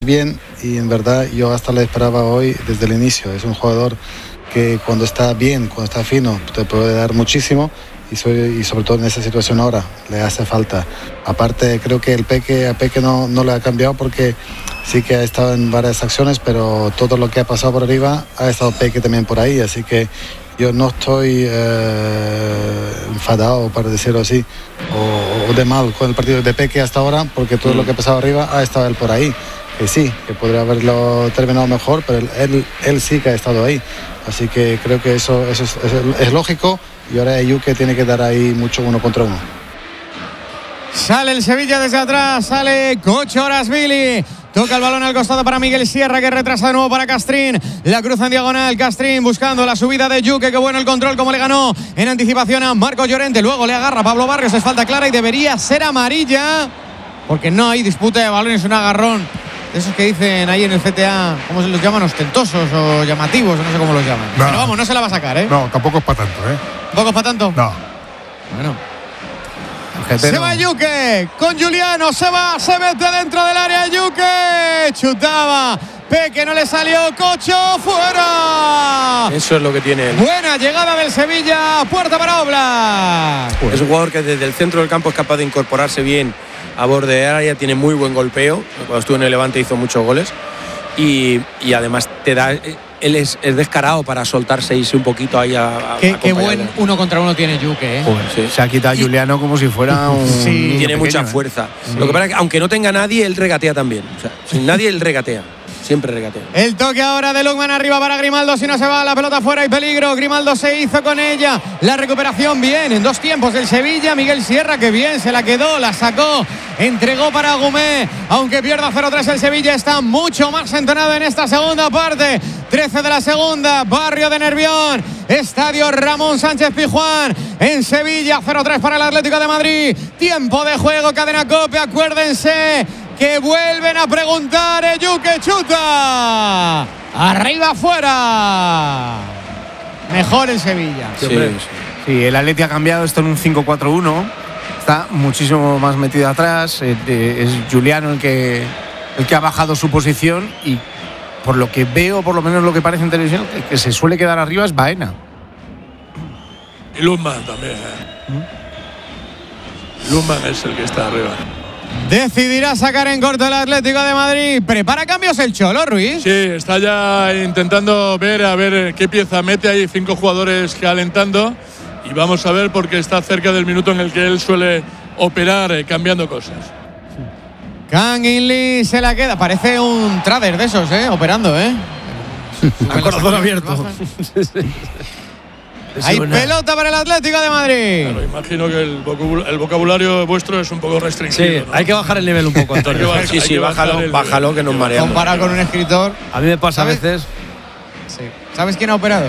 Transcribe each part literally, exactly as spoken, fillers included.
bien y en verdad yo hasta le esperaba hoy desde el inicio. Es un jugador que cuando está bien, cuando está fino, te puede dar muchísimo y, soy, y sobre todo en esa situación ahora le hace falta. Aparte creo que el Peque, a Peque no, no le ha cambiado porque sí que ha estado en varias acciones, pero todo lo que ha pasado por arriba ha estado Peque también por ahí, así que yo no estoy eh, enfadado, para decirlo así, o, o de mal con el partido de Peque hasta ahora, porque todo mm. lo que ha pasado arriba ha estado él por ahí. Que sí, que podría haberlo terminado mejor, pero él, él, él sí que ha estado ahí. Así que creo que eso, eso es, es, es lógico y ahora Yuke tiene que dar ahí mucho uno contra uno. Sale el Sevilla desde atrás, sale Kochorashvili. Toca el balón al costado para Miguel Sierra, que retrasa de nuevo para Castrín. La cruza en diagonal, Castrín buscando la subida de Yuke. Qué bueno el control, como le ganó en anticipación a Marco Llorente. Luego le agarra Pablo Barrios, es falta clara y debería ser amarilla, porque no hay disputa de balones, un agarrón. Esos que dicen ahí en el C T A, ¿cómo se los llaman? Ostentosos o llamativos, o no sé cómo los llaman. No. Pero vamos, no se la va a sacar, ¿eh? No, tampoco es para tanto, ¿eh? ¿Tampoco es para tanto? No. Bueno. Se va Yuke con Juliano, se va, se mete dentro del área Yuke, chutaba, Peque no le salió, Cocho, fuera. Eso es lo que tiene él. Buena llegada del Sevilla, puerta para Oblak. Es un jugador que desde el centro del campo es capaz de incorporarse bien a borde de área, tiene muy buen golpeo, cuando estuvo en el Levante hizo muchos goles y, y además te da... Él es, es descarado para soltarse y irse un poquito ahí a, a Qué, qué buen uno contra uno tiene Yuke, ¿eh? Joder, sí. Se ha quitado a Juliano como si fuera un... Sí, tiene pequeño, mucha ¿eh? fuerza. Sí. Lo que pasa es que aunque no tenga nadie, él regatea también. O sea, sin nadie, él regatea. Siempre regatea. El toque ahora de Lukman arriba para Grimaldo. Si no se va, la pelota fuera y peligro. Grimaldo se hizo con ella. La recuperación bien. En dos tiempos del Sevilla. Miguel Sierra, que bien se la quedó. La sacó. Entregó para Gumé. Aunque pierda cero tres, el Sevilla está mucho más entonado en esta segunda parte. trece de la segunda. Barrio de Nervión. Estadio Ramón Sánchez Pizjuán. En Sevilla. cero tres para el Atlético de Madrid. Tiempo de juego. Cadena COPE. Acuérdense que vuelven a preguntar. Yuke chuta. Arriba, afuera. Mejor el Sevilla. Sí, sí. Sí, el Atleti ha cambiado esto en un cinco cuatro uno. Está muchísimo más metido atrás. Es Juliano el que, el que ha bajado su posición. Y por lo que veo, por lo menos lo que parece en televisión, el que se suele quedar arriba es Baena. Y Luzman también. ¿eh? ¿Mm? Luzman es el que está arriba. Decidirá sacar en corto el Atlético de Madrid. ¿Prepara cambios el Cholo, Ruiz? Sí, está ya intentando ver a ver qué pieza mete. Hay cinco jugadores calentando y vamos a ver porque está cerca del minuto en el que él suele operar eh, cambiando cosas. Kang In Lee se la queda. Parece un trader de esos, ¿eh? Operando, ¿eh? A corazón abierto. Hay pelota para el Atlético de Madrid. Claro, imagino que el, vocabul- el vocabulario vuestro es un poco restringido. Sí, ¿no? Hay que bajar el nivel un poco, Antonio. bajar, sí, sí, que bájalo, el, bájalo que nos mareamos. Comparado con un escritor. A mí me pasa a veces. Sí. ¿Sabes quién ha operado?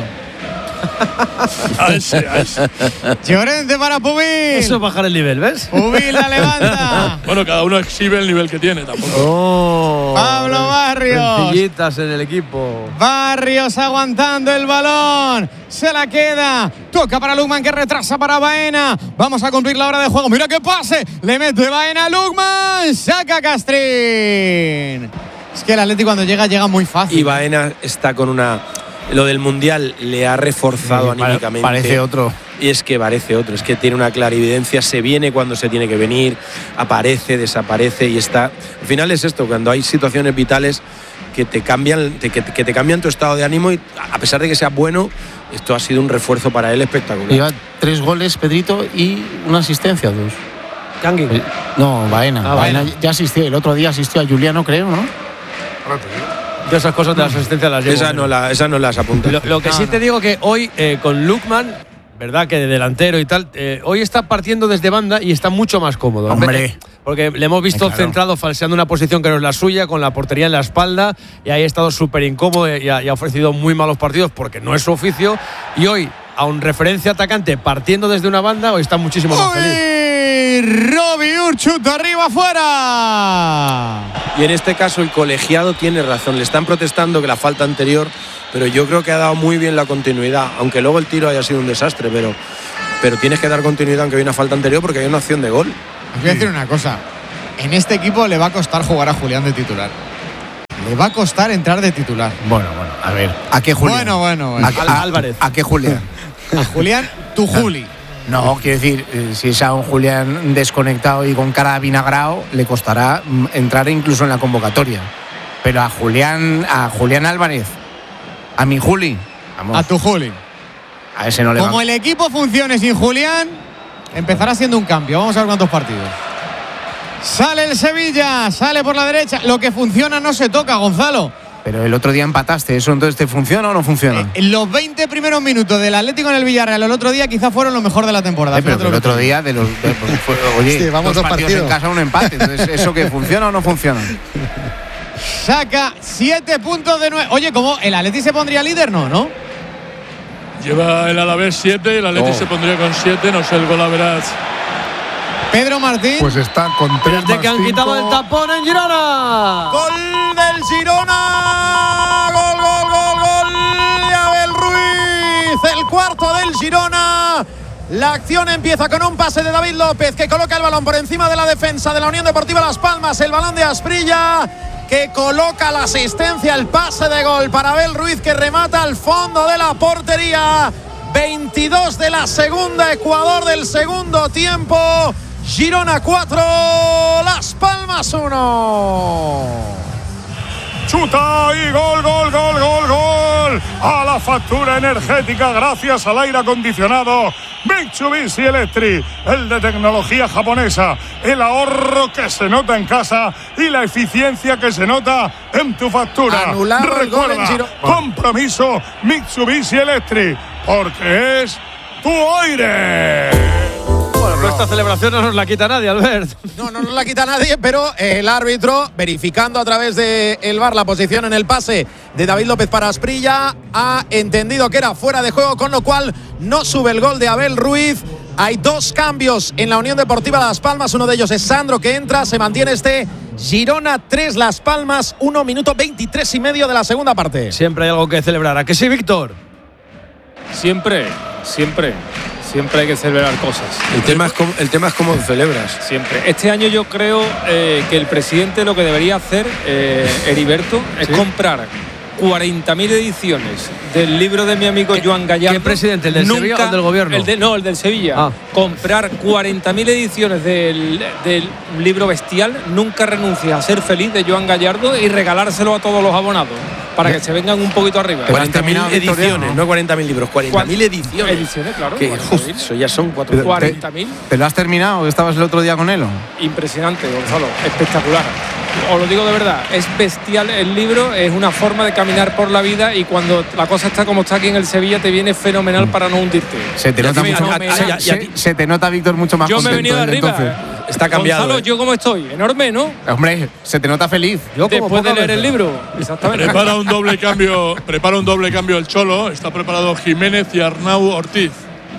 a ese, a ese. Llorente para Pubil. Eso es bajar el nivel, ¿ves? Pubil la levanta. Bueno, cada uno exhibe el nivel que tiene tampoco. Oh, Pablo Barrios. Sencillitas en el equipo. Barrios aguantando el balón. Se la queda. Toca para Lukman, que retrasa para Baena. Vamos a cumplir la hora de juego. Mira qué pase. Le mete Baena a Lukman. Saca Castrín. Es que el Atlético cuando llega, llega muy fácil. Y Baena está con una... Lo del Mundial le ha reforzado sí, anímicamente. Parece otro. Y es que parece otro. Es que tiene una clarividencia. Se viene cuando se tiene que venir. Aparece, desaparece y está... Al final es esto, cuando hay situaciones vitales que te cambian, que, que te cambian tu estado de ánimo y a pesar de que sea bueno, esto ha sido un refuerzo para él espectacular. Lleva tres goles, Pedrito, y una asistencia, dos. Kangui. No, Baena. Ah, Baena Baena ya asistió. El otro día asistió a Juliano, creo, ¿no? De esas cosas de las asistencias las llevo. Esa no, la, esa no las apunta. Lo, lo que sí te digo que hoy eh, con Lukman, verdad que de delantero y tal, eh, hoy está partiendo desde banda y está mucho más cómodo. Hombre. Porque le hemos visto eh, claro. centrado, falseando una posición que no es la suya, con la portería en la espalda, y ahí ha estado súper incómodo y ha, y ha ofrecido muy malos partidos porque no es su oficio. Y hoy, aun referencia atacante, partiendo desde una banda, hoy está muchísimo más ¡Uy! feliz. Robbie Urchut arriba, afuera. Y en este caso el colegiado tiene razón. Le están protestando que la falta anterior, pero yo creo que ha dado muy bien la continuidad, aunque luego el tiro haya sido un desastre, pero, pero tienes que dar continuidad aunque hay una falta anterior porque hay una opción de gol. Os voy a decir una cosa. En este equipo le va a costar jugar a Julián de titular. le va a costar entrar de titular. Bueno, bueno, a ver. ¿A qué Julián? Bueno, bueno, bueno. ¿A, a, Álvarez. ¿A qué Julián? A Julián, tu Juli. No, quiero decir, eh, si es a un Julián desconectado y con cara de vinagrao, le costará mm, entrar incluso en la convocatoria. Pero a Julián, a Julián Álvarez, a mi Juli, vamos, A tu Juli. a ese no le Como va. el equipo funcione sin Julián, empezará siendo un cambio. Vamos a ver cuántos partidos. Sale el Sevilla, sale por la derecha. Lo que funciona no se toca, Gonzalo. Pero el otro día empataste, ¿eso entonces te funciona o no funciona? Eh, en los veinte primeros minutos del Atlético en el Villarreal el otro día quizás fueron lo mejor de la temporada. Eh, pero Fíjate que el lo que otro te día de los de- fue- oye, Sí, vamos dos dos partidos en partidos. casa, un empate. Entonces, ¿eso que funciona o no funciona? saca siete puntos de nueve. Oye, ¿cómo el Atleti se pondría líder? No, ¿no? Lleva el Alavés siete, el Atleti Oh. se pondría con siete, no sé el gol a verás. Pedro Martín. Pues está con tres Desde más que han cinco. quitado el tapón en Girona. Gol del Girona. Gol, gol, gol, gol de Abel Ruiz. El cuarto del Girona. La acción empieza con un pase de David López que coloca el balón por encima de la defensa de la Unión Deportiva Las Palmas. El balón de Asprilla que coloca la asistencia, el pase de gol para Abel Ruiz que remata al fondo de la portería. veintidós de la segunda, Ecuador del segundo tiempo. Girona cuatro, Las Palmas uno. Chuta y gol, gol, gol, gol, gol. A la factura energética gracias al aire acondicionado Mitsubishi Electric, el de tecnología japonesa, el ahorro que se nota en casa y la eficiencia que se nota en tu factura. Anulado el gol en Recuerda, Girona. compromiso Mitsubishi Electric, porque es tu aire. Bueno, pero esta celebración no nos la quita nadie, Albert. No, no nos la quita nadie, pero el árbitro, verificando a través del V A R la posición en el pase de David López para Asprilla, ha entendido que era fuera de juego, con lo cual no sube el gol de Abel Ruiz. Hay dos cambios en la Unión Deportiva Las Palmas, uno de ellos es Sandro que entra, se mantiene este Girona tres, Las Palmas uno, minuto veintitrés y medio de la segunda parte. Siempre hay algo que celebrar. ¿A que sí, Víctor? Siempre, siempre, siempre hay que celebrar cosas. El tema es cómo, el tema es cómo celebras. Siempre. Este año yo creo eh, que el presidente lo que debería hacer, eh, Heriberto, es ¿Sí? comprar cuarenta mil ediciones del libro de mi amigo Joan Gallardo. ¿Qué presidente? ¿El del Sevilla o el del gobierno? El de, no, el del Sevilla. Ah. Comprar cuarenta mil ediciones del, del libro bestial, Nunca renuncies a ser feliz, de Joan Gallardo, y regalárselo a todos los abonados para que se vengan un poquito arriba. cuarenta mil terminado, ediciones, Victoriano? no cuarenta mil libros, cuarenta mil ediciones. Ediciones, claro. Que, cuarenta mil. uf, eso ya son cuatro. cuarenta mil. ¿Te lo has terminado? ¿Estabas el otro día con él? ¿O? Impresionante, Gonzalo, espectacular. Os lo digo de verdad, es bestial el libro, es una forma de caminar por la vida y cuando la cosa está como está aquí en el Sevilla te viene fenomenal para no hundirte. Se te nota Mira, mucho. no me- se, ya- ya- se- se te nota, Víctor, mucho más Yo me he contento venido de desde arriba. entonces. Está cambiado, Gonzalo, eh. yo como estoy, enorme, ¿no? Hombre, se te nota feliz. Yo como Después de pocas leer el veces. libro. Exactamente. Prepara un doble cambio, prepara un doble cambio el Cholo. Está preparado Jiménez y Arnau Ortiz.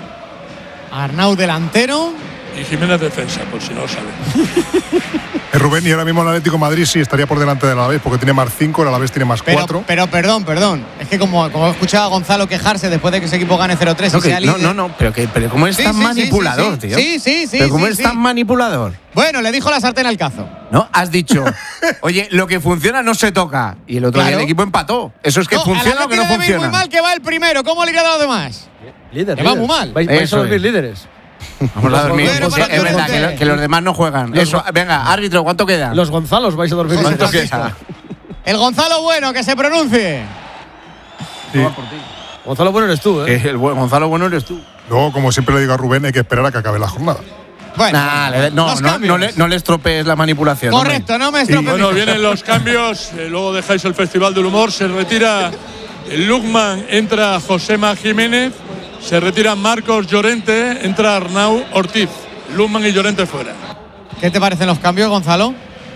Arnau delantero. Y Jiménez defensa, por si no sale. Eh, Rubén, y ahora mismo el Atlético de Madrid sí estaría por delante del Alavés porque tiene más cinco, el Alavés tiene más Pero, cuatro. pero perdón, perdón. Es que como, como he escuchado a Gonzalo quejarse después de que ese equipo gane cero tres No, y que- sea no, líder. no, no, pero, que, pero ¿cómo es Sí, tan sí, sí, manipulador, sí, sí. tío? Sí, sí, sí, ¿Pero cómo sí, es sí. tan manipulador? Bueno, le dijo la sartén al cazo. No, has dicho, oye, lo que funciona no se toca. Y el otro día Claro. el equipo empató. ¿Eso es que No, funciona al o que no Atleti le debe ir funciona? muy mal que va el primero. ¿Cómo le irá a los demás? Líder, Que va líder. muy mal. Vais, vais Eso a dormir es. líderes. Vamos a dormir. Bueno, Sí, para es que verdad no que, te- lo- que los demás no juegan. Los- Eso, venga, árbitro, ¿cuánto queda? Los Gonzalos vais a dormir ¿Cuánto líderes. queda? El Gonzalo Bueno, que se pronuncie. Sí. Gonzalo Bueno eres tú, ¿eh? Que el buen Gonzalo Bueno eres tú. Luego, como siempre le digo a Rubén, hay que esperar a que acabe la jornada. Bueno, Nah, le- no, los no, cambios. no, le, no le estropees la manipulación. hombre. Correcto, no me estropees. Bueno, vienen los cambios, eh, luego dejáis el Festival del Humor, se retira Lukman, entra Josema Jiménez, se retira Marcos Llorente, entra Arnau Ortiz. Lukman y Llorente fuera. ¿Qué te parecen los cambios, Gonzalo?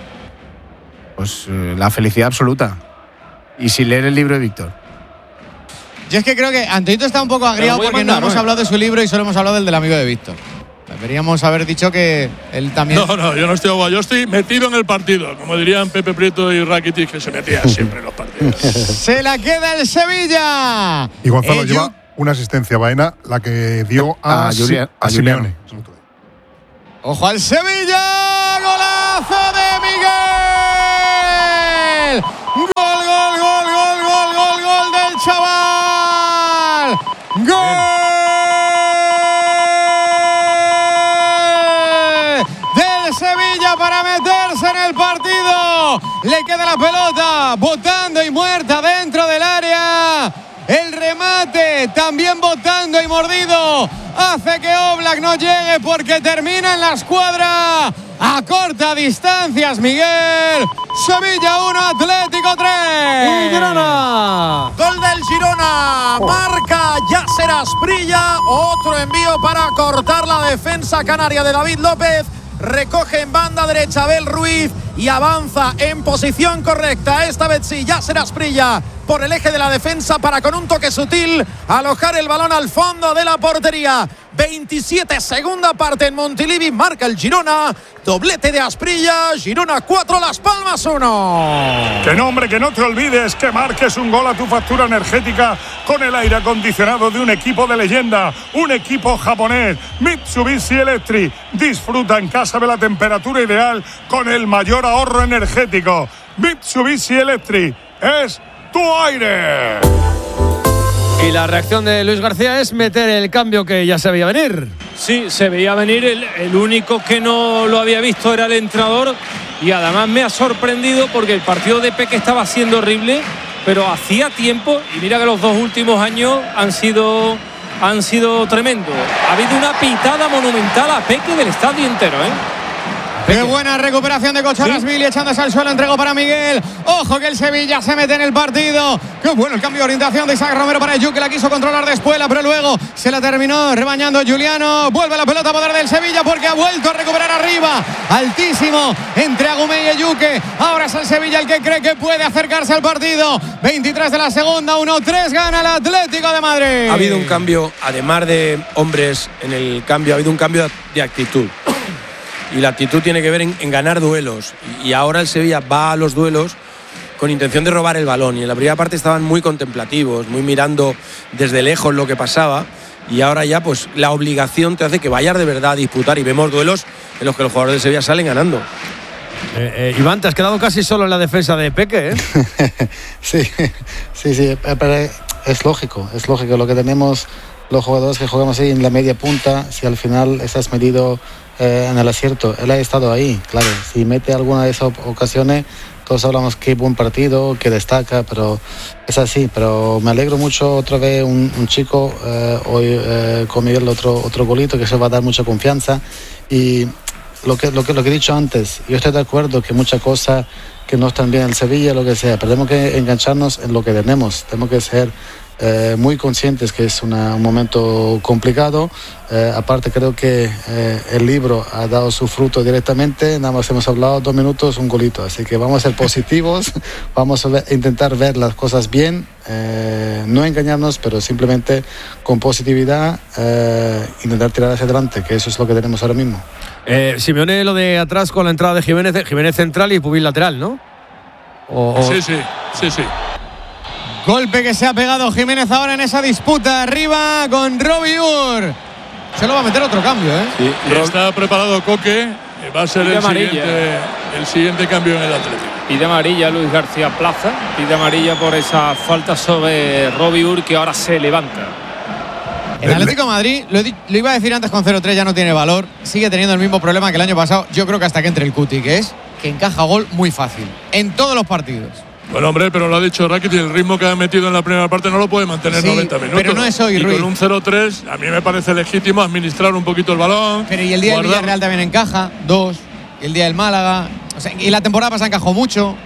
Pues eh, la felicidad absoluta. Y sin leer el libro de Víctor. Yo es que creo que Antonito está un poco agriado voy a porque mandar, no hemos ¿no? hablado de su libro y solo hemos hablado del del amigo de Víctor. Deberíamos haber dicho que él también. No, no, yo no estoy agua, yo estoy metido en el partido, como dirían Pepe Prieto y Rakitic, que se metían siempre en los partidos. Se la queda el Sevilla. Y Gonzalo Eh, lleva Yu- una asistencia vaina, la que dio a, A Julián- a a Simeone. Ojo al Sevilla. Golazo de Miguel. le queda la pelota, botando y muerta dentro del área. El remate, también botando y mordido, hace que Oblak no llegue porque termina en la escuadra. A corta distancias, Miguel. Sevilla uno, Atlético tres. Y Girona. Gol del Girona. Marca Yasser Asprilla. Otro envío para cortar la defensa canaria de David López. Recoge en banda derecha Abel Ruiz y avanza en posición correcta. Esta vez sí, Yasser Asprilla por el eje de la defensa para con un toque sutil alojar el balón al fondo de la portería. veintisiete, segunda parte en Montilivi, marca el Girona. Doblete de Asprilla, Girona cuatro, Las Palmas uno. Que no, hombre, que no te olvides que marques un gol a tu factura energética con el aire acondicionado de un equipo de leyenda, un equipo japonés, Mitsubishi Electric. Disfruta en casa de la temperatura ideal con el mayor ahorro energético. Mitsubishi Electric es tu aire. Y la reacción de Luis García es meter el cambio que ya se veía venir. Sí, se veía venir. El, el único que no lo había visto era el entrenador. Y además me ha sorprendido porque el partido de Peque estaba siendo horrible, pero hacía tiempo. Y mira que los dos últimos años han sido, han sido tremendos. Ha habido una pitada monumental a Peque del estadio entero, ¿eh? Qué buena recuperación de Cocharasvili, ¿sí? Echándose al suelo, entregó para Miguel. Ojo que el Sevilla se mete en el partido. Qué bueno el cambio de orientación de Isaac Romero para Eyu, que la quiso controlar de espuela, pero luego se la terminó rebañando Juliano. Vuelve la pelota a poder del Sevilla porque ha vuelto a recuperar arriba. Altísimo entre Agumé y Ejuke. Ahora es el Sevilla el que cree que puede acercarse al partido. veintitrés de la segunda, uno tres, gana el Atlético de Madrid. Ha habido un cambio, además de hombres en el cambio, ha habido un cambio de actitud. Y la actitud tiene que ver en, en ganar duelos. Y ahora el Sevilla va a los duelos con intención de robar el balón. Y en la primera parte estaban muy contemplativos, muy mirando desde lejos lo que pasaba. Y ahora ya pues la obligación te hace que vayas de verdad a disputar. Y vemos duelos en los que los jugadores del Sevilla salen ganando. Eh, eh, Iván, te has quedado casi solo en la defensa de Peque, ¿eh? sí, sí, sí. Pero es lógico, es lógico. Lo que tenemos los jugadores que jugamos ahí en la media punta, si al final estás medido eh, en el acierto, él ha estado ahí, claro. Si mete alguna de esas ocasiones, todos hablamos que buen partido, que destaca, pero es así. Pero me alegro mucho otra vez un, un chico eh, hoy eh, con Miguel otro otro golito que se va a dar mucha confianza. Y lo que lo que lo que he dicho antes, yo estoy de acuerdo que muchas cosas que no están bien en el Sevilla, lo que sea, pero tenemos que engancharnos en lo que tenemos, tenemos que ser Eh, muy conscientes que es una, un momento complicado. Eh, aparte creo que eh, el libro ha dado su fruto directamente, nada más hemos hablado dos minutos, un golito, así que vamos a ser positivos, vamos a ver, intentar ver las cosas bien, eh, no engañarnos, pero simplemente con positividad eh, intentar tirar hacia adelante, que eso es lo que tenemos ahora mismo. eh, Simeone lo de atrás con la entrada de Jiménez, Jiménez central y Pubil lateral, ¿no? O, o... Sí, sí, sí, sí. Golpe que se ha pegado Jiménez ahora en esa disputa arriba con Robbie Ur. Se lo va a meter otro cambio, ¿eh? Sí, está preparado Coque. Va a ser el siguiente, el siguiente cambio en el Atlético. Pide amarilla Luis García Plaza. Pide amarilla por esa falta sobre Robbie Ur, que ahora se levanta. El Atlético de Madrid, lo, lo iba a decir antes con cero tres, ya no tiene valor. Sigue teniendo el mismo problema que el año pasado. Yo creo que hasta que entre el Cuti, que es que encaja gol muy fácil. En todos los partidos. Bueno, hombre, pero lo ha dicho Rakitic, el ritmo que ha metido en la primera parte no lo puede mantener sí, noventa minutos. Pero no es hoy, y Ruiz. Con un cero tres, a mí me parece legítimo administrar un poquito el balón. Pero y el día guardar. del Villarreal también encaja, dos. Y el día del Málaga. O sea, y la temporada pasada encajó mucho.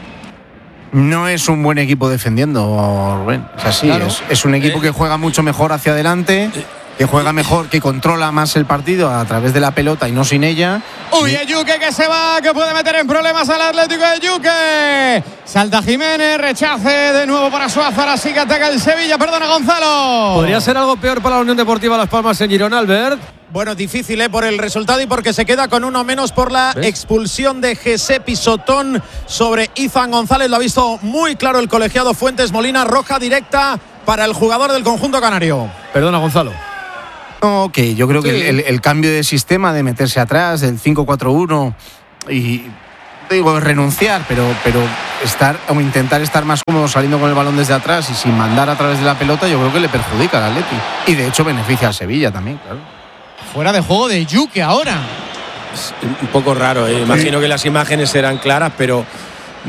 No es un buen equipo defendiendo, Rubén. Es así, claro. es, es un equipo eh. que juega mucho mejor hacia adelante. Eh. Que juega mejor, que controla más el partido a través de la pelota y no sin ella. Uy, Ejuke que se va, que puede meter en problemas al Atlético de Ejuke. Salta Jiménez, rechace de nuevo para Suazo, ahora sí que ataca el Sevilla, perdona Gonzalo. ¿Podría ser algo peor para la Unión Deportiva Las Palmas en Girona, Albert? Bueno, difícil ¿eh? por el resultado y porque se queda con uno menos por la ¿ves? expulsión de José Pisotón sobre Izan González. Lo ha visto muy claro el colegiado Fuentes Molina, roja directa para el jugador del conjunto canario. Perdona, Gonzalo. No, que yo creo sí. que el, el cambio de sistema, de meterse atrás, del cinco cuatro uno y digo renunciar, pero, pero estar o intentar estar más cómodo saliendo con el balón desde atrás y sin mandar a través de la pelota, yo creo que le perjudica al Atleti y de hecho beneficia al Sevilla también, claro. Fuera de juego de Ejuke ahora. Es un poco raro, ¿eh? Imagino que las imágenes serán claras, pero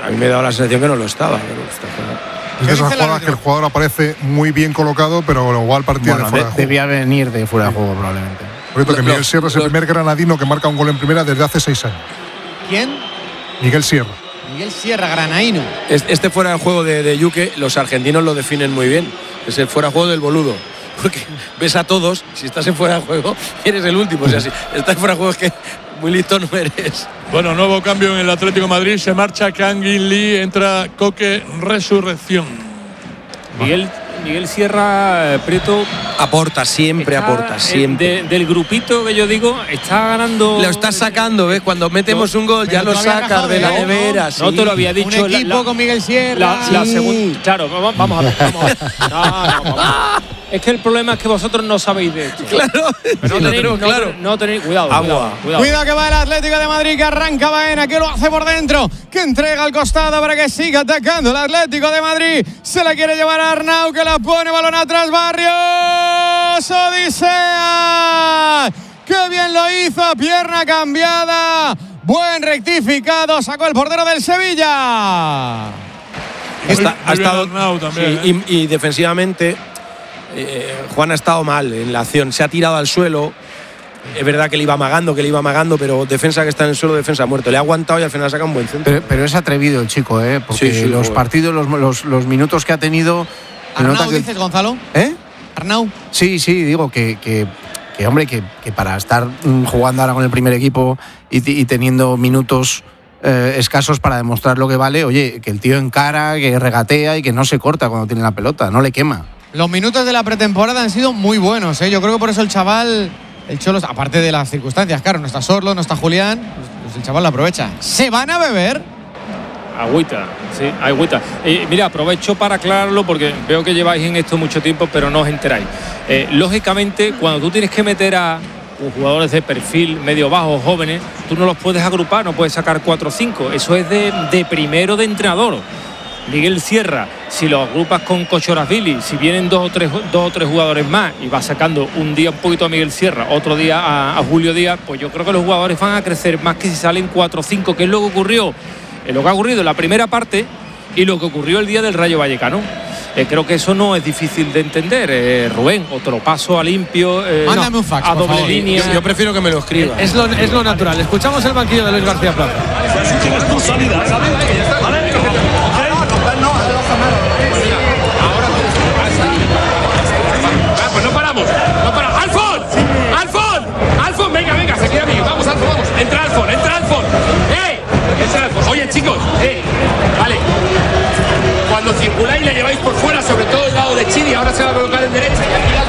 A mí me ha dado la sensación que no lo estaba. Pero está claro. Es de esas jugadas que el jugador aparece muy bien colocado, pero igual partía bueno, de fuera de, de juego. Debía venir de fuera de juego, probablemente. Por cierto, que Lo, Miguel lo, Sierra es el lo, primer granadino que marca un gol en primera desde hace seis años. ¿Quién? Miguel Sierra. Miguel Sierra, granaíno. Este fuera de juego de, de Yuke, los argentinos lo definen muy bien. Es el fuera de juego del boludo. Porque ves a todos, si estás en fuera de juego, eres el último. O sea, si estás en fuera de juego es que muy listo no eres. Bueno, nuevo cambio en el Atlético de Madrid. Se marcha Kang In Lee, entra Coque Resurrección. Miguel, Miguel Sierra, eh, Prieto. Aporta, siempre está, aporta, siempre. Eh, de, del grupito que yo digo, está ganando. Lo estás sacando, ¿ves? Cuando metemos un gol, ya lo sacas de la nevera. No, no te lo había dicho. Un equipo la, con Miguel Sierra. La, la sí. segunda. Claro, vamos, vamos a ver. Vamos a ver. No, no, vamos a ver. Es que el problema es que vosotros no sabéis de esto. Claro, no, sí, tenéis, no, no, claro. no tenéis. Cuidado, Agua. Cuidado, cuidado. Cuidado que va el Atlético de Madrid, que arranca Baena, que lo hace por dentro, que entrega al costado para que siga atacando el Atlético de Madrid. Se la quiere llevar a Arnau, que la pone balón atrás, Barrios. Odisea. ¡Qué bien lo hizo! Pierna cambiada. Buen rectificado. Sacó el portero del Sevilla. Está, ha estado Arnau también, sí, ¿eh? y, y defensivamente eh, Juan ha estado mal en la acción. Se ha tirado al suelo. Es verdad que le iba amagando, que le iba amagando, pero defensa que está en el suelo, defensa muerto. Le ha aguantado y al final saca un buen centro. Pero, pero es atrevido el chico, ¿eh? Porque sí, sí, los bueno. partidos, los, los, los minutos que ha tenido. Arnau, que, dices, Gonzalo. ¿Eh? Arnau. Sí, sí, digo que, que, que hombre, que, que para estar mm, jugando ahora con el primer equipo y, y teniendo minutos eh, escasos para demostrar lo que vale, oye, que el tío encara, que regatea y que no se corta cuando tiene la pelota, no le quema. Los minutos de la pretemporada han sido muy buenos, ¿eh? Yo creo que por eso el chaval, el Cholo, aparte de las circunstancias, claro, no está Sorlo, no está Julián, pues el chaval lo aprovecha. ¿Se van a beber? Agüita, sí, agüita. Eh, mira, aprovecho para aclararlo porque veo que lleváis en esto mucho tiempo, pero no os enteráis. Eh, lógicamente, cuando tú tienes que meter a jugadores de perfil medio bajo, jóvenes, tú no los puedes agrupar, no puedes sacar cuatro o cinco. Eso es de, de primero de entrenador. Miguel Sierra, si lo agrupas con Kochorashvili, si vienen dos o tres dos o tres jugadores más y vas sacando un día un poquito a Miguel Sierra, otro día a, a Julio Díaz, pues yo creo que los jugadores van a crecer más que si salen cuatro o cinco, que es lo que ocurrió, eh, lo que ha ocurrido en la primera parte y lo que ocurrió el día del Rayo Vallecano. Eh, creo que eso no es difícil de entender, eh, Rubén. Otro paso a limpio, eh, Mándame no, un fax, a por doble favor. línea. Yo, yo prefiero que me lo escriba. Es lo, es lo natural. Escuchamos el banquillo de Luis García Plaza. Pues no paramos, no paramos. ¡Alfon! ¡Alfon! ¡Alfon! Venga, venga, se queda bien. Vamos, Alfon, vamos. Entra Alfon, entra Alfon. ¡Eh! Entra Alfon. Oye, chicos, eh. Vale. Cuando circuláis le lleváis por fuera, sobre todo el lado de Chidi. Ahora se va a colocar en derecha. Y aquí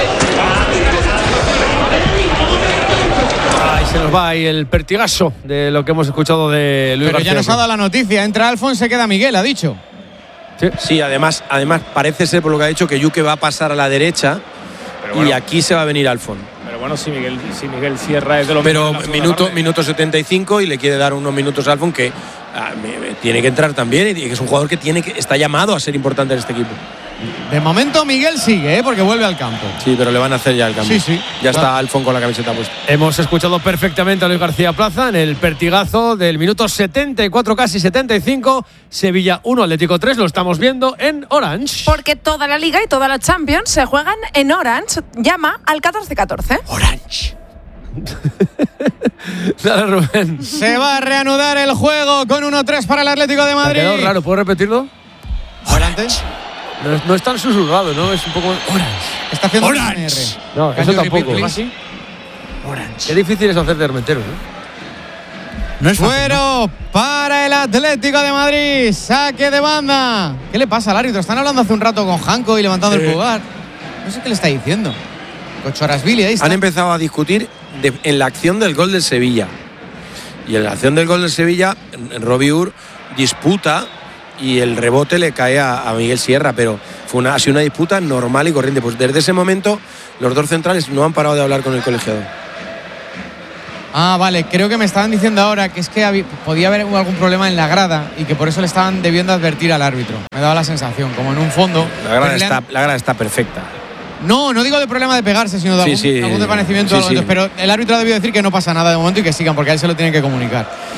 vale. Ahí se nos va ahí el pertigazo de lo que hemos escuchado de Luis Pero García. ya nos ha dado la noticia. Entra Alfon, se queda Miguel, ha dicho. Sí, sí, además, además parece ser por lo que ha dicho que Yuke va a pasar a la derecha bueno, y aquí se va a venir Alfon. Pero bueno, si Miguel, si Miguel Sierra es de los Pero minuto, minuto setenta y cinco y le quiere dar unos minutos a Alfon que ah, me, me, tiene que entrar también y que es un jugador que tiene que está llamado a ser importante en este equipo. De momento Miguel sigue, ¿eh? Porque vuelve al campo. Sí, pero le van a hacer ya el cambio. Sí, sí. Ya claro. Está Alfon con la camiseta puesta. Hemos escuchado perfectamente a Luis García Plaza en el pertigazo del minuto setenta y cuatro, casi setenta y cinco. Sevilla uno, Atlético tres. Lo estamos viendo en Orange. Porque toda la Liga y toda la Champions se juegan en Orange. Llama al catorce catorce. Orange. Dale, Rubén. Se va a reanudar el juego con uno tres para el Atlético de Madrid. Me ha quedado raro, ¿puedo repetirlo? Adelante. No es, no es tan susurrado, ¿no? Es un poco. Orange. Está haciendo Orange. un R. No, Can eso you tampoco. repeat, ¿Así? Orange. Qué difícil es hacer de hermeteros, ¿eh? No es Fuero para el Atlético de Madrid. Saque de banda. ¿Qué le pasa al árbitro? Están hablando hace un rato con Janko y levantando sí. el pulgar. No sé qué le está diciendo. Kochorashvili, ahí está. Han empezado a discutir de, en la acción del gol del Sevilla. Y en la acción del gol del Sevilla, Robbie Ur disputa y el rebote le cae a, a Miguel Sierra, pero fue una, ha sido una disputa normal y corriente. Pues desde ese momento los dos centrales no han parado de hablar con el colegiado. Ah, vale, creo que me estaban diciendo ahora que es que había, podía haber algún problema en la grada y que por eso le estaban debiendo advertir al árbitro. Me daba la sensación, como en un fondo. La grada, han... está, la grada está perfecta. No, no digo de problema de pegarse, sino de sí, algún, sí, algún desvanecimiento. sí, sí. Pero el árbitro ha debido decir que no pasa nada de momento y que sigan, porque a él se lo tienen que comunicar.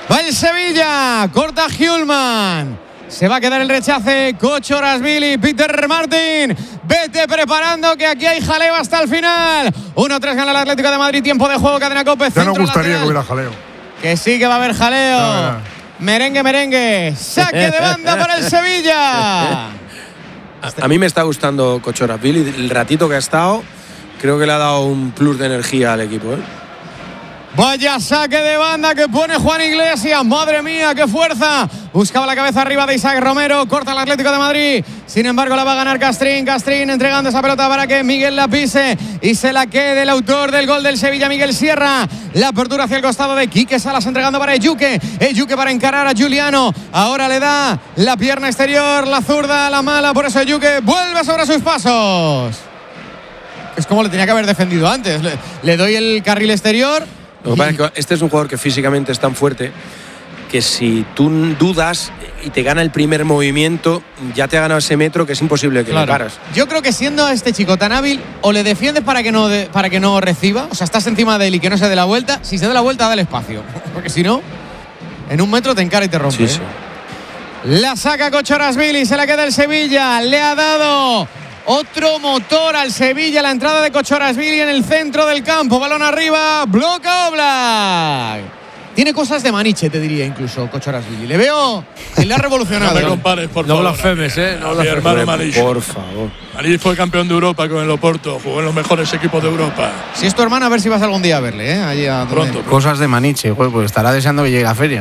Va el Sevilla, corta Hjulman. Se va a quedar el rechace, Kochorashvili, Peter Martin. Vete preparando que aquí hay jaleo hasta el final. uno tres gana el Atlético de Madrid, tiempo de juego, cadena COPE. Ya no gustaría lateral. Que hubiera jaleo. Que sí que va a haber jaleo. No, no. Merengue, merengue. Saque de banda para el Sevilla. A, a mí me está gustando Kochorashvili. El ratito que ha estado, creo que le ha dado un plus de energía al equipo, ¿eh? Vaya saque de banda que pone Juan Iglesias. Madre mía, qué fuerza. Buscaba la cabeza arriba de Isaac Romero. Corta el Atlético de Madrid. Sin embargo, la va a ganar Castrín. Castrín entregando esa pelota para que Miguel la pise y se la quede el autor del gol del Sevilla, Miguel Sierra. La apertura hacia el costado de Quique Salas entregando para Ejuke. Ejuke para encarar a Giuliano. Ahora le da la pierna exterior, la zurda, la mala. Por eso Ejuke vuelve sobre sus pasos. Es como le tenía que haber defendido antes. Le, le doy el carril exterior. Lo que pasa es que este es un jugador que físicamente es tan fuerte que si tú dudas y te gana el primer movimiento, ya te ha ganado ese metro que es imposible que claro. le paras. Yo creo que siendo este chico tan hábil, o le defiendes para que no de, para que no reciba, o sea, estás encima de él y que no se dé la vuelta. Si se da la vuelta, dale espacio, porque si no, en un metro te encara y te rompe. Sí, sí. ¿eh? La saca Kochorashvili, se la queda el Sevilla, le ha dado otro motor al Sevilla, la entrada de Kochorashvili en el centro del campo, balón arriba, bloca Oblak. Tiene cosas de Maniche, te diría incluso Kochorashvili. Le veo que le ha revolucionado. No me compares, por no favor. Blasfemes, ¿eh? No mi hermano Maniche. Por favor. Maniche fue campeón de Europa con el Oporto, jugó en los mejores equipos de Europa. Si es tu hermano, a ver si vas algún día a verle, ¿eh? Allí a pronto, pronto. Cosas de Maniche, pues, pues estará deseando que llegue la feria.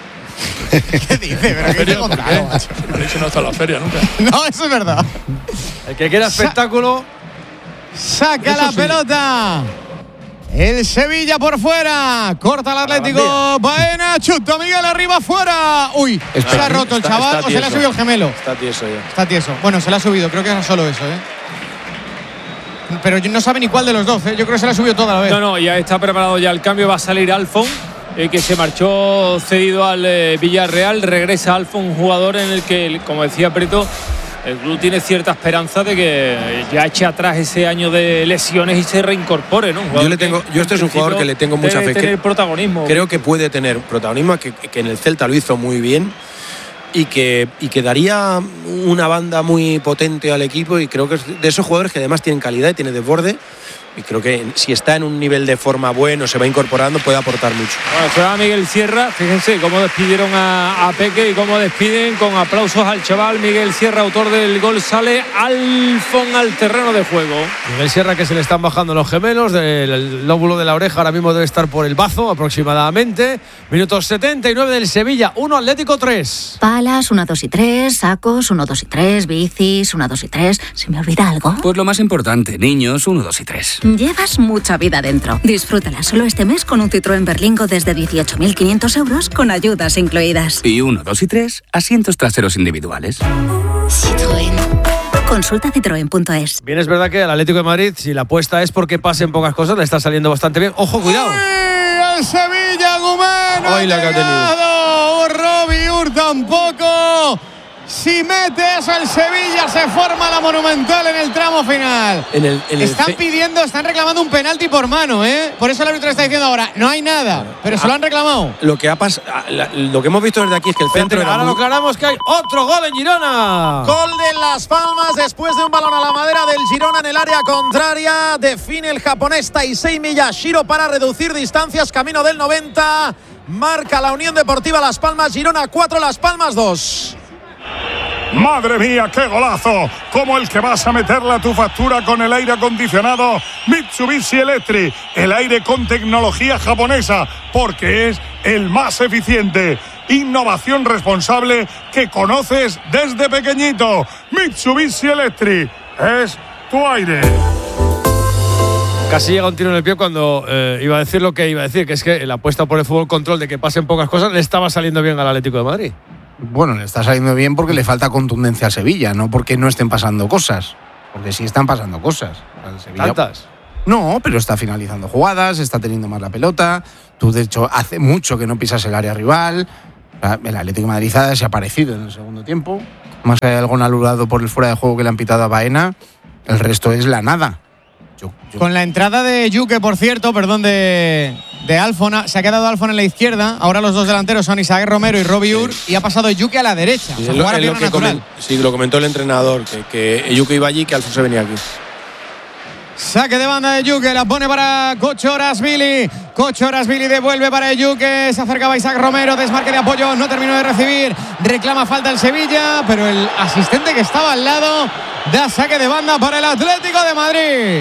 ¿Qué dice? ¿Pero qué te he contado? Maniche no está en la feria nunca. No, eso es verdad. El que quiera espectáculo. Sa saca eso la sí. pelota. El Sevilla por fuera. Corta el Atlético. Baena, chuta Miguel arriba, fuera. Uy, Espera, se ha roto el está, chaval está o se le ha subido el gemelo. Está tieso ya. Está tieso. Bueno, se le ha subido. Creo que era solo eso, ¿eh? Pero no sabe ni cuál de los dos, ¿eh? Yo creo que se le ha subido toda la vez. No, no, ya está preparado ya el cambio. Va a salir Alfon, eh, que se marchó cedido al eh, Villarreal. Regresa Alfon, un jugador en el que, como decía Preto, el club tiene cierta esperanza de que ya eche atrás ese año de lesiones y se reincorpore, ¿no? Yo le tengo, yo este es un jugador que le tengo mucha fe. Tener protagonismo. Creo que puede tener protagonismo, que, que en el Celta lo hizo muy bien y que, y que daría una banda muy potente al equipo, y creo que es de esos jugadores que además tienen calidad y tienen desborde. Y creo que si está en un nivel de forma bueno, se va incorporando, puede aportar mucho. Bueno, juega Miguel Sierra. Fíjense cómo despidieron a, a Peque y cómo despiden con aplausos al chaval Miguel Sierra, autor del gol. Sale Alfon al terreno de juego. Miguel Sierra, que se le están bajando los gemelos del lóbulo de la oreja, ahora mismo debe estar por el bazo aproximadamente. Minutos setenta y nueve del Sevilla, uno Atlético tres. Palas, uno, dos y tres, sacos, uno, dos y tres, bicis, uno, dos y tres. ¿Se me olvida algo? Pues lo más importante, niños, uno, dos y tres. Llevas mucha vida dentro. Disfrútala solo este mes con un Citroën Berlingo desde dieciocho mil quinientos euros con ayudas incluidas. Y uno, dos y tres, asientos traseros individuales. Citroën. Consulta citroen punto es. Bien, es verdad que al Atlético de Madrid, si la apuesta es porque pasen pocas cosas, le está saliendo bastante bien. ¡Ojo, cuidado! ¡Ay, el Sevilla, Gumán! ¡Ay, la que ha tenido! Robbie Ur tampoco. Si mete eso el Sevilla, se forma la Monumental en el tramo final. En el, en están el... pidiendo, están reclamando un penalti por mano, ¿eh? Por eso el árbitro está diciendo ahora, no hay nada, pero se lo han reclamado. Lo que ha pasado, lo que hemos visto desde aquí es que el centro era ahora muy... lo aclaramos que hay otro gol en Girona. Gol de Las Palmas después de un balón a la madera del Girona en el área contraria. Define el japonés Taisei Miyashiro para reducir distancias, camino del noventa. Marca la Unión Deportiva Las Palmas, Girona cuatro, Las Palmas dos. Madre mía, qué golazo, como el que vas a meterle a tu factura con el aire acondicionado Mitsubishi Electric, el aire con tecnología japonesa, porque es el más eficiente. Innovación responsable que conoces desde pequeñito. Mitsubishi Electric es tu aire. Casi llega un tiro en el pie cuando eh, iba a decir lo que iba a decir, que es que la apuesta por el fútbol control de que pasen pocas cosas le estaba saliendo bien al Atlético de Madrid. Bueno, le está saliendo bien porque le falta contundencia a Sevilla, no porque no estén pasando cosas. Porque sí están pasando cosas. Al Sevilla, ¿tantas? No, pero está finalizando jugadas, está teniendo más la pelota. Tú, de hecho, hace mucho que no pisas el área rival. El Atlético de Madrid ha desaparecido en el segundo tiempo. Más allá de algún anulado por el fuera de juego que le han pitado a Baena, el resto es la nada. Yo, yo. Con la entrada de Yuke, por cierto, perdón, de, de Alfon, se ha quedado Alfon en la izquierda. Ahora los dos delanteros son Isaac Romero y Robbie Ur, sí. Y ha pasado Yuke a la derecha. Sí, o sea, es lo, jugar a es lo pierna que natural. coment, sí, lo comentó el entrenador, que, que Yuke iba allí y que Alfon se venía aquí. Saque de banda de Yuke, la pone para Kochorashvili. Kochorashvili devuelve para Yuke. Se acercaba Isaac Romero, desmarque de apoyo, no terminó de recibir. Reclama falta el Sevilla, pero el asistente que estaba al lado da saque de banda para el Atlético de Madrid.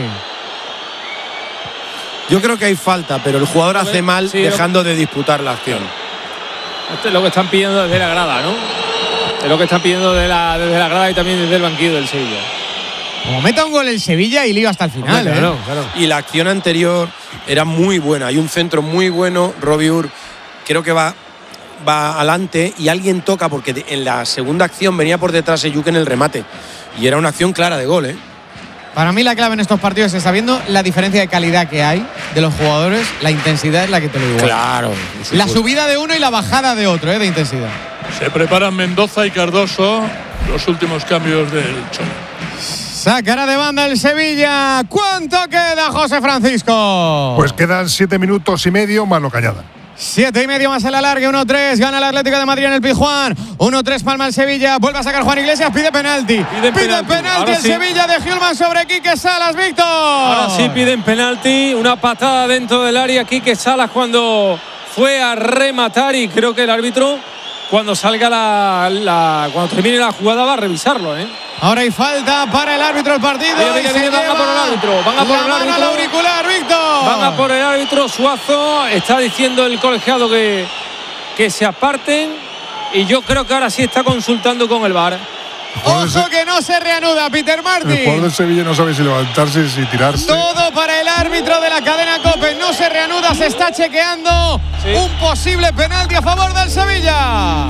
Yo creo que hay falta, pero el jugador hace mal sí, dejando de disputar la acción. Esto es lo que están pidiendo desde la grada, ¿no? Es lo que están pidiendo desde la, desde la grada y también desde el banquillo del Sevilla. Como meta un gol el Sevilla y lío hasta el final. Hombre, ¿eh? claro, claro. Y la acción anterior era muy buena. Hay un centro muy bueno. Robbie Ur creo que va, va adelante y alguien toca, porque en la segunda acción venía por detrás Yuke en el remate. Y era una acción clara de gol, ¿eh? Para mí la clave en estos partidos es, sabiendo la diferencia de calidad que hay de los jugadores, la intensidad es la que te lo digo. Claro. La subida de uno y la bajada de otro, ¿eh? De intensidad. Se preparan Mendoza y Cardoso, los últimos cambios del Cholo. Sacará de banda el Sevilla. ¿Cuánto queda, José Francisco? Pues quedan siete minutos y medio más lo que añadan. Siete y medio más el alargue, uno tres, gana el Atlético de Madrid en el Pizjuán, uno tres palma el Sevilla, vuelve a sacar Juan Iglesias, pide penalti, pide penalti, penalti el sí. Sevilla de Hjulman sobre Quique Salas, Víctor. Ahora sí piden penalti, una patada dentro del área, Quique Salas cuando fue a rematar y creo que el árbitro cuando salga la, la cuando termine la jugada va a revisarlo, ¿eh? Ahora hay falta para el árbitro del partido. Mira, mira, mira, van a por el árbitro. Van a por el árbitro. Al auricular, Víctor. Van a por el árbitro. Suazo está diciendo el colegiado que, que se aparten. Y yo creo que ahora sí está consultando con el V A R. Ojo que no se reanuda, Peter Martin. El jugador del Sevilla no sabe si levantarse, si tirarse. Todo para el árbitro de la cadena COPE. No se reanuda, se está chequeando sí. un posible penalti a favor del Sevilla.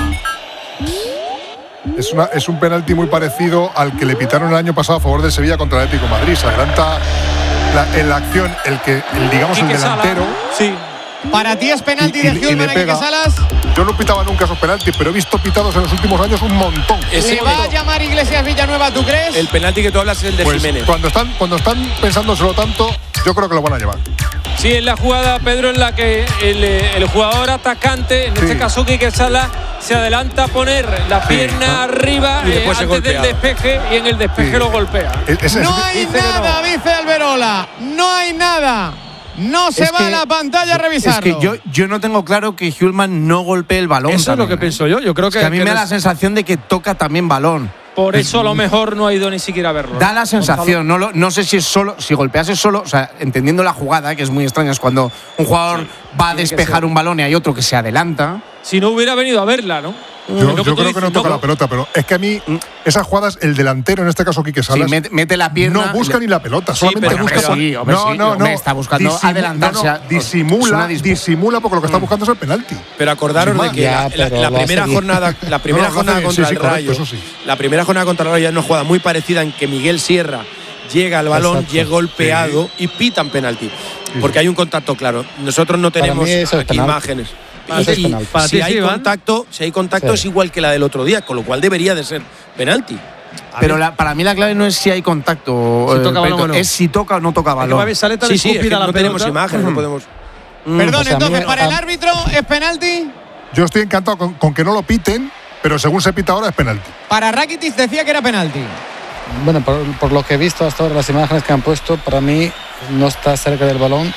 Es, una, es un penalti muy parecido al que le pitaron el año pasado a favor del Sevilla contra el Atlético de Madrid. Se adelanta la, en la acción el que, el, digamos, el delantero. Sí. Para ti es penalti de Hjulman a Quique Salas. Yo no pitaba nunca esos penaltis, pero he visto pitados en los últimos años un montón. ¿Le va a llamar Iglesias Villanueva, tú crees? El penalti que tú hablas es el de pues Jiménez. Cuando están, cuando están pensándoselo tanto, yo creo que lo van a llevar. Sí, es la jugada, Pedro, en la que el, el jugador atacante, en sí. este caso Quique Salas, se adelanta a poner la sí. pierna arriba eh, antes del despeje y en el despeje sí. lo golpea. Es, es, no hay nada, no. dice Alberola. No hay nada. No se es va que, a la pantalla a revisarlo. Es que yo, yo no tengo claro que Hjulman no golpee el balón. Eso también, es lo que ¿eh? pienso yo. Yo creo que, es que a mí que me da no la sensación de que toca también balón. Por eso a lo mejor no ha ido ni siquiera a verlo. Da la sensación, no, lo, no sé si es solo, si golpease solo, o sea, entendiendo la jugada, que es muy extraña, es cuando un jugador sí, va a despejar un balón y hay otro que se adelanta. Si no hubiera venido a verla, ¿no? Yo, yo creo dices, que no toca no, la pelota, pero es que a mí esas jugadas, el delantero, en este caso Quique Salas, sí, mete, mete la pierna, no busca le... ni la pelota, sí, solamente pero busca. Sí, hombre, no, sí, no, hombre, no. está buscando Disimu adelantarse. No, no, disimula, disimula porque lo que está buscando es el penalti. Pero acordaros de que ya, la, la, la primera jornada, la primera no, no, jornada contra sí, el Rayo, sí, sí. la primera jornada contra el Rayo es una jugada muy parecida en que Miguel Sierra llega al balón, Exacto. llega golpeado sí. y pitan penalti, sí, porque sí. hay un contacto claro. Nosotros no tenemos aquí imágenes. Y, y si, hay contacto, si hay contacto sí. es igual que la del otro día, con lo cual debería de ser penalti. Pero la, para mí la clave no es si hay contacto, si toca eh, balón, es si toca o no toca balón. Es que sí, sí, es que la no tenemos imágenes, no podemos. Mm, Perdón, pues entonces, ¿para el árbitro es penalti? Yo estoy encantado con, con que no lo piten, pero según se pita ahora es penalti. Para Rakitic decía que era penalti. Bueno, por, por lo que he visto hasta ahora, las imágenes que han puesto, para mí no está cerca del balón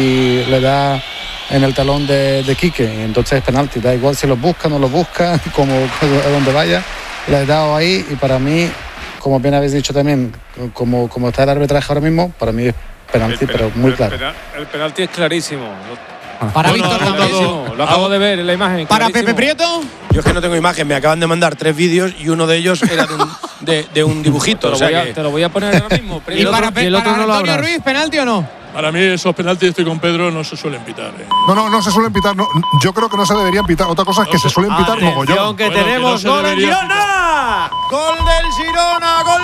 y le da en el talón de, de Quique, entonces es penalti, da igual si lo busca, no lo busca, como a donde vaya, le he dado ahí y para mí, como bien habéis dicho también, como, como está el arbitraje ahora mismo, para mí es penalti, el, pero muy claro. El, el penalti es clarísimo. Para no, Víctor no, no, no, lo acabo de ver en la imagen. Para Pepe Prieto. Yo es que no tengo imagen, me acaban de mandar tres vídeos y uno de ellos era de un, de, de un dibujito. Te, lo o sea voy a, que... te lo voy a poner ahora mismo. ¿Y, y para, otro, y el otro para no Antonio lo Ruiz, penalti o no? Para mí esos penaltis, estoy con Pedro, no se suelen pitar. ¿eh? No, no, no se suelen pitar. No, yo creo que no se deberían pitar. Otra cosa es que no, se suelen pitar mogollón. que bueno, tenemos que no gol del Girona. Gol del Girona, gol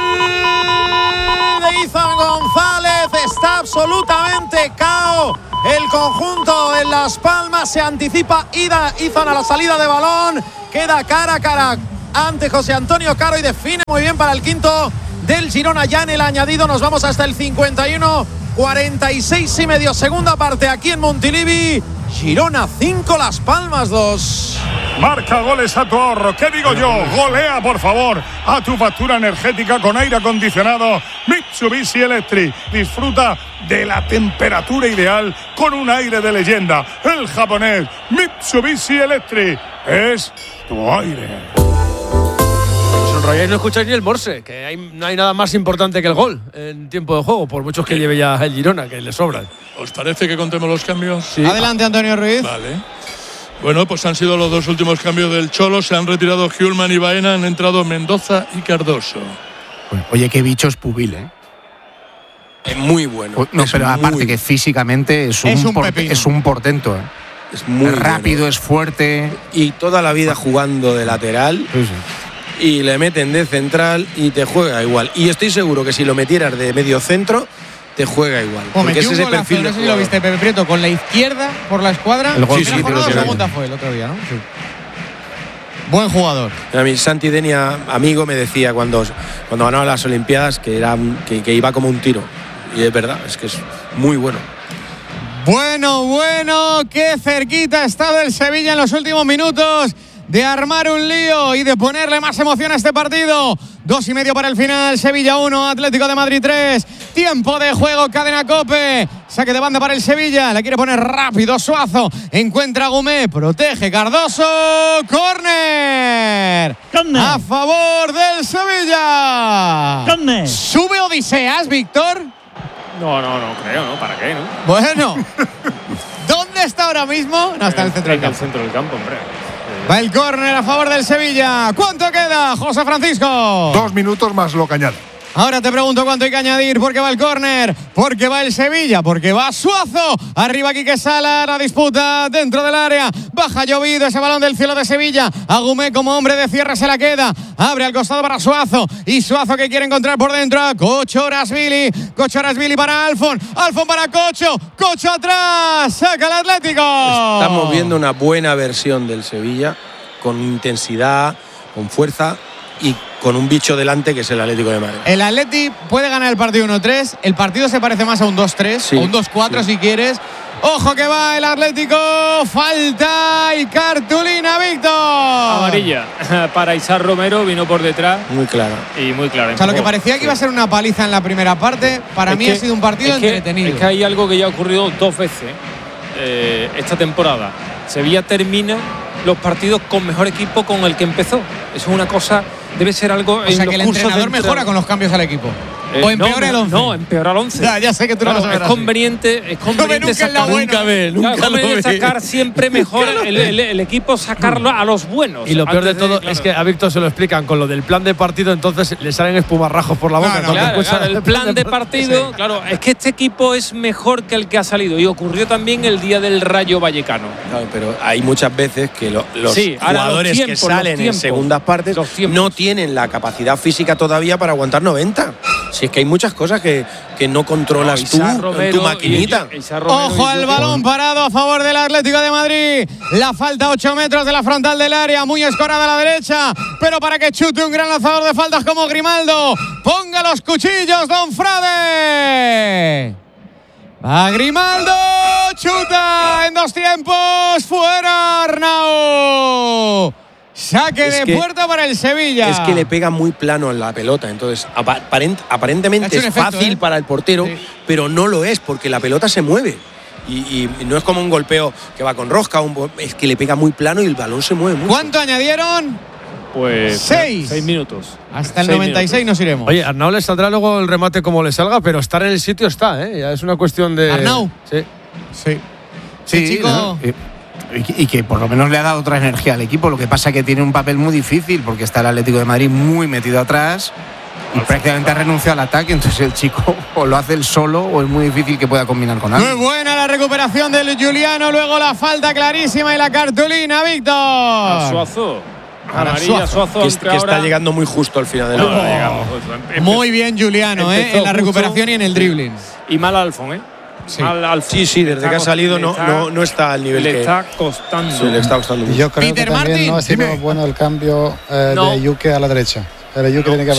de Izan González. Está absolutamente cao el conjunto en Las Palmas. Se anticipa Ida Izan a la salida de balón. Queda cara a cara ante José Antonio Caro y define muy bien para el quinto del Girona. Ya en el añadido nos vamos hasta el cincuenta y uno cuarenta y seis y medio, segunda parte aquí en Montilivi. Girona cinco, Las Palmas dos. Marca goles a tu ahorro. ¿Qué digo yo? Golea, por favor, a tu factura energética con aire acondicionado Mitsubishi Electric. Disfruta de la temperatura ideal con un aire de leyenda. El japonés Mitsubishi Electric es tu aire. Os enrolláis, no escucháis ni el morse, que hay, no hay nada más importante que el gol en tiempo de juego, por muchos que lleve ya el Girona, que le sobran. ¿Os parece que contemos los cambios? Sí. Adelante, Antonio Ruiz. Vale. Bueno, pues han sido los dos últimos cambios del Cholo. Se han retirado Hjulman y Baena, han entrado Mendoza y Cardoso. Oye, qué bicho es Pubil, ¿eh? Es muy bueno. No, es pero muy... aparte que físicamente es un, es un, por, es un portento, ¿eh? Es muy es rápido, bueno. Es fuerte. Y toda la vida jugando de lateral. Sí, sí. Y le meten de central y te juega igual. Y estoy seguro que si lo metieras de medio centro, te juega igual. Oh, porque es ese golazo, perfil de no sé si lo viste, Pepe Prieto, con la izquierda por la escuadra. El gol, sí, sí, sí, pero la sí, segunda fue el otro día, ¿no? Sí. Buen jugador. A mí Santi Denia, amigo, me decía cuando, cuando ganaba las Olimpiadas que, era, que, que iba como un tiro. Y es verdad, es que es muy bueno. Bueno, bueno, qué cerquita ha estado el Sevilla en los últimos minutos de armar un lío y de ponerle más emoción a este partido. Dos y medio para el final. Sevilla uno, Atlético de Madrid tres. Tiempo de juego, cadena COPE. Saque de banda para el Sevilla. La quiere poner rápido Suazo. Encuentra a Gumé. Protege Cardoso. ¡Córner! A favor del Sevilla. ¡Córner! ¿Sube Odiseas, Víctor? No, no, no creo, ¿no? ¿Para qué, no? Bueno. ¿Dónde está ahora mismo? No, está en el centro del campo. En el centro del campo, hombre. Va el córner a favor del Sevilla. ¿Cuánto queda, José Francisco? Dos minutos más lo que añade. Ahora te pregunto cuánto hay que añadir. Porque va el córner, porque va el Sevilla, porque va Suazo. Arriba Quique Sala, la disputa dentro del área. Baja llovido ese balón del cielo de Sevilla. Agumé como hombre de cierre se la queda. Abre al costado para Suazo. Y Suazo que quiere encontrar por dentro a Cocho Rasvili. Cocho Rasvili para Alfon. Alfon para Cocho. Cocho atrás. Saca el Atlético. Estamos viendo una buena versión del Sevilla, con intensidad, con fuerza y con un bicho delante que es el Atlético de Madrid. El Atleti puede ganar el partido uno tres. El partido se parece más a un dos tres, sí, o un dos cuatro, sí, si quieres. Ojo que va el Atlético. Falta y cartulina, Víctor. Amarilla para Isar Romero, vino por detrás. Muy clara. Y muy clara. O sea, lo que parecía que iba a ser una paliza en la primera parte, para es mí que, ha sido un partido es que, entretenido. Es que hay algo que ya ha ocurrido dos veces eh, esta temporada. Sevilla termina los partidos con mejor equipo con el que empezó. Eso es una cosa, debe ser algo. O sea, que el entrenador mejora con los cambios al equipo. Eh, o empeora no, el once. No, empeora el once. Ya, ya sé que tú claro, no lo sabes. Es conveniente, es conveniente nunca sacar, nunca ve, nunca claro, lo ve. sacar siempre mejor el, el, el equipo, sacarlo a los buenos. Y lo peor de todo claro. es que a Víctor se lo explican con lo del plan de partido, entonces le salen espumarrajos por la boca. Claro, claro, claro, el plan de partido, sí. Claro, es que este equipo es mejor que el que ha salido y ocurrió también el día del Rayo Vallecano. Claro, pero hay muchas veces que lo, los sí, jugadores los tiempos, que salen en segundas partes no tienen la capacidad física todavía para aguantar noventa. Si es que hay muchas cosas que, que no controlas no, tú Romero, en tu maquinita. Y, y, y Ojo al balón parado a favor del Atlético de Madrid. La falta ocho metros de la frontal del área, muy escorada a la derecha, pero para que chute un gran lanzador de faltas como Grimaldo. Ponga los cuchillos, don Frade. Va Grimaldo, chuta en dos tiempos, fuera Arnau. Saque es de que, puerta para el Sevilla. Es que le pega muy plano en la pelota. Entonces, aparent, aparentemente es efecto, fácil ¿eh? para el portero, sí, pero no lo es porque la pelota se mueve. Y, y no es como un golpeo que va con rosca. Un, es que le pega muy plano y el balón se mueve mucho. ¿Cuánto añadieron? Pues seis. Seis minutos. Hasta el seis noventa y seis minutos. Nos iremos. Oye, Arnau le saldrá luego el remate como le salga, pero estar en el sitio está, ¿eh? Ya es una cuestión de. ¿Arnau? Sí. Sí. Sí, chico. ¿no? Y que por lo menos le ha dado otra energía al equipo. Lo que pasa es que tiene un papel muy difícil porque está el Atlético de Madrid muy metido atrás y prácticamente ha renunciado al ataque. Entonces el chico o lo hace él solo o es muy difícil que pueda combinar con alguien. Muy buena la recuperación del Juliano. Luego la falta clarísima y la cartulina, Víctor. A Suazo. Amarilla, Suazo. Que, que está llegando muy justo al final del no, no, no llegamos. Muy bien Juliano, ¿eh? En la recuperación y en el dribbling. Y mal Alfon, ¿eh? Sí. Al, sí, sí, desde que ha salido no, está, no, no está al nivel le que… Le está costando. Sí, le está costando mucho. Yo creo Peter que también Martin. no ha sido bueno el cambio eh, no. de Yuke a la derecha. Pero Yuke no. tiene que haber